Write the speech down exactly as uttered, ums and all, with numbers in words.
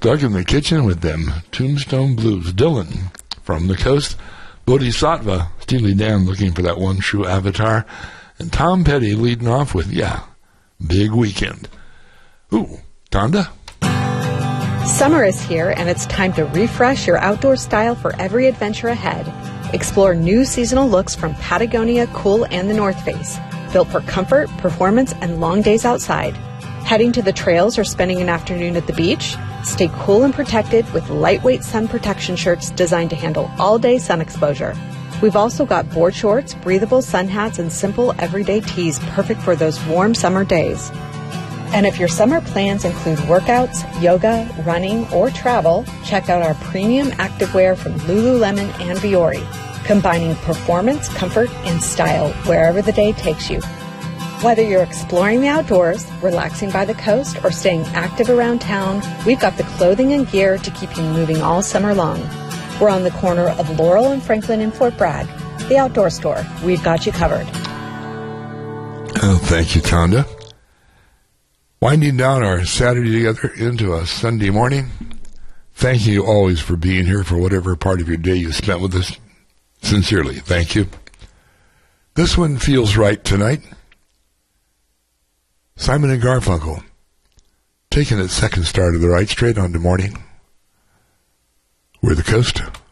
stuck in the kitchen with them Tombstone Blues. Dylan from the coast. Bodhisattva, Steely Dan looking for that one true avatar. And Tom Petty leading off with, yeah, Big Weekend. Ooh, Tonda? Summer is here, and it's time to refresh your outdoor style for every adventure ahead. Explore new seasonal looks from Patagonia, Cool, and the North Face, built for comfort, performance, and long days outside. Heading to the trails or spending an afternoon at the beach? Stay cool and protected with lightweight sun protection shirts designed to handle all-day sun exposure. We've also got board shorts, breathable sun hats, and simple everyday tees perfect for those warm summer days. And if your summer plans include workouts, yoga, running, or travel, check out our premium activewear from Lululemon and Viore, combining performance, comfort, and style wherever the day takes you. Whether you're exploring the outdoors, relaxing by the coast, or staying active around town, we've got the clothing and gear to keep you moving all summer long. We're on the corner of Laurel and Franklin in Fort Bragg. The Outdoor Store. We've got you covered. Oh, thank you, Tonda. Winding down our Saturday together into a Sunday morning. Thank you always for being here for whatever part of your day you spent with us. Sincerely, thank you. This one feels right tonight. Simon and Garfunkel, taking its second start of the right straight on to morning. We're the coast.